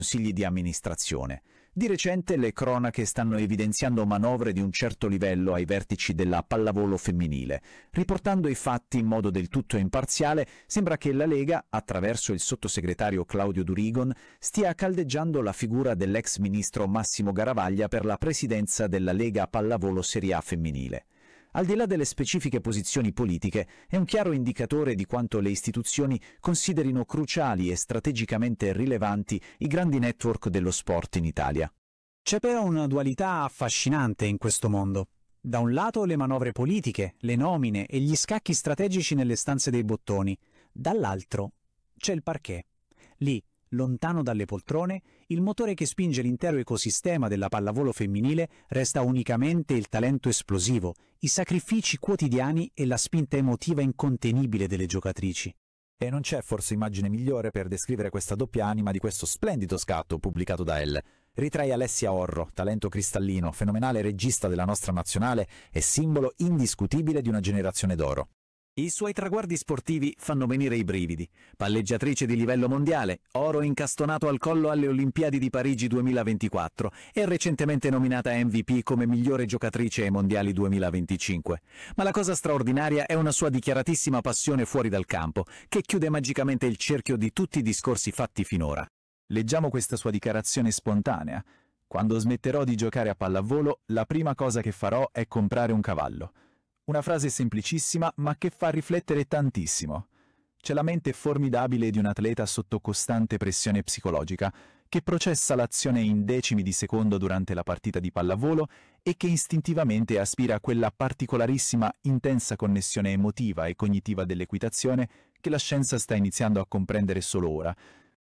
consigli di amministrazione. Di recente le cronache stanno evidenziando manovre di un certo livello ai vertici della pallavolo femminile. Riportando i fatti in modo del tutto imparziale, sembra che la Lega, attraverso il sottosegretario Claudio Durigon, stia caldeggiando la figura dell'ex ministro Massimo Garavaglia per la presidenza della Lega Pallavolo Serie A femminile. Al di là delle specifiche posizioni politiche, è un chiaro indicatore di quanto le istituzioni considerino cruciali e strategicamente rilevanti i grandi network dello sport in Italia. C'è però una dualità affascinante in questo mondo. Da un lato le manovre politiche, le nomine e gli scacchi strategici nelle stanze dei bottoni, dall'altro c'è il parquet. Lì, lontano dalle poltrone, il motore che spinge l'intero ecosistema della pallavolo femminile resta unicamente il talento esplosivo, i sacrifici quotidiani e la spinta emotiva incontenibile delle giocatrici. E non c'è forse immagine migliore per descrivere questa doppia anima di questo splendido scatto pubblicato da Elle. Ritrae Alessia Orro, talento cristallino, fenomenale regista della nostra nazionale e simbolo indiscutibile di una generazione d'oro. I suoi traguardi sportivi fanno venire i brividi. Palleggiatrice di livello mondiale, oro incastonato al collo alle Olimpiadi di Parigi 2024 e recentemente nominata MVP come migliore giocatrice ai Mondiali 2025. Ma la cosa straordinaria è una sua dichiaratissima passione fuori dal campo, che chiude magicamente il cerchio di tutti i discorsi fatti finora. Leggiamo questa sua dichiarazione spontanea. Quando smetterò di giocare a pallavolo, la prima cosa che farò è comprare un cavallo. Una frase semplicissima, ma che fa riflettere tantissimo. C'è la mente formidabile di un atleta sotto costante pressione psicologica, che processa l'azione in decimi di secondo durante la partita di pallavolo e che istintivamente aspira a quella particolarissima, intensa connessione emotiva e cognitiva dell'equitazione che la scienza sta iniziando a comprendere solo ora.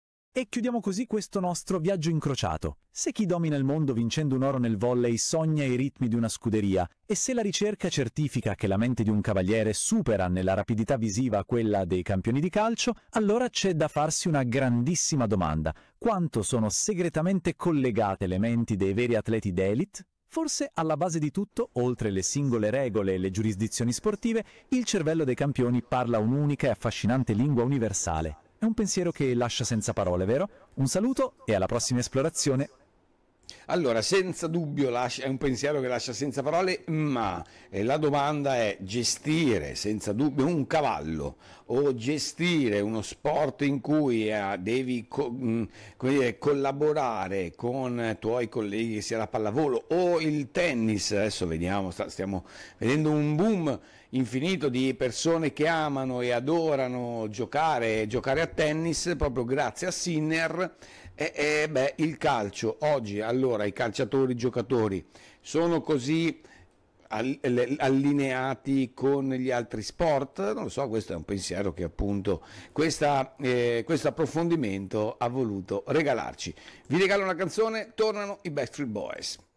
E chiudiamo così questo nostro viaggio incrociato. Se chi domina il mondo vincendo un oro nel volley sogna i ritmi di una scuderia, e se la ricerca certifica che la mente di un cavaliere supera nella rapidità visiva quella dei campioni di calcio, allora c'è da farsi una grandissima domanda. Quanto sono segretamente collegate le menti dei veri atleti d'élite? Forse alla base di tutto, oltre le singole regole e le giurisdizioni sportive, il cervello dei campioni parla un'unica e affascinante lingua universale. È un pensiero che lascia senza parole, vero? Un saluto e alla prossima esplorazione. Allora, senza dubbio è un pensiero che lascia senza parole, ma la domanda è: gestire senza dubbio un cavallo o gestire uno sport in cui devi collaborare con tuoi colleghi, che sia la pallavolo o il tennis. Adesso vediamo, stiamo vedendo un boom infinito di persone che amano e adorano giocare a tennis proprio grazie a Sinner. Il calcio oggi, allora, i calciatori, i giocatori sono così allineati con gli altri sport? Non lo so, questo è un pensiero che appunto questo approfondimento ha voluto regalarci. Vi regalo una canzone, tornano i Backstreet Boys.